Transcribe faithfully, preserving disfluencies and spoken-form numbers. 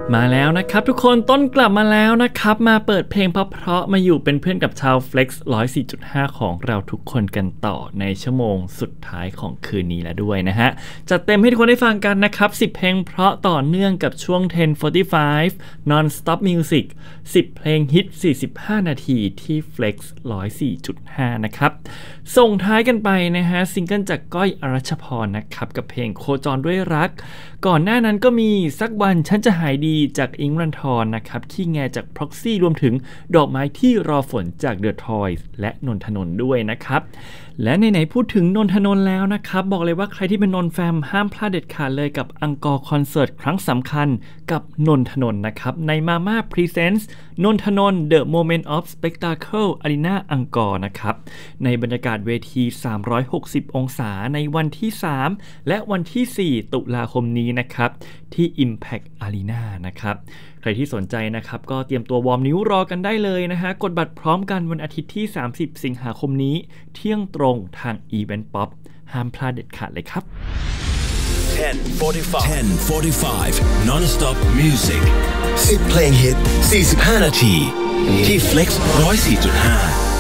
มาแล้วนะครับทุกคนต้นกลับมาแล้วนะครับมาเปิดเพลงเพราะๆมาอยู่เป็นเพื่อนกับชาว Flex หนึ่งร้อยสี่จุดห้า ของเราทุกคนกันต่อในชั่วโมงสุดท้ายของคืนนี้แล้วด้วยนะฮะจัดเต็มให้ทุกคนได้ฟังกันนะครับสิบเพลงเพราะต่อเนื่องกับช่วง สิบ สี่สิบห้า non stop music สิบเพลงฮิตสี่สิบห้านาทีที่ Flex หนึ่งร้อยสี่จุดห้า นะครับส่งท้ายกันไปนะฮะซิงเกิลจากก้อยอรัชพรนะครับกับเพลงโคจรด้วยรักก่อนหน้านั้นก็มีสักวันฉันจะหายดีจากอิงค์รันทรนะครับขี้แงจาก Proxy รวมถึงดอกไม้ที่รอฝนจาก The Toys และนนทนนท์ด้วยนะครับและไหนๆพูดถึงนนทนนท์แล้วนะครับบอกเลยว่าใครที่เป็นนนท์แฟมห้ามพลาดเด็ดขาดเลยกับอังกอร์คอนเสิร์ตครั้งสำคัญกับนนทนนท์นะครับใน Mama Presents นนทนนท์ The Moment of Spectacle Arena อังกอร์นะครับในบรรยากาศเวทีสามร้อยหกสิบองศาในวันที่สามและวันที่สี่ตุลาคมนี้นะครับที่ Impact Arena นะครับใครที่สนใจนะครับก็เตรียมตัววอร์มนิ้วรอกันได้เลยนะฮะกดบัตรพร้อมกันวันอาทิตย์ที่สามสิบสิงหาคมนี้เที่ยงตรงทาง Event Pop ห้ามพลาดเด็ดขาดเลยครับสิบ สี่สิบห้า non-stop music สิบเพลงฮิตสี่สิบห้านาทีที่ Flex หนึ่งร้อยสี่จุดห้า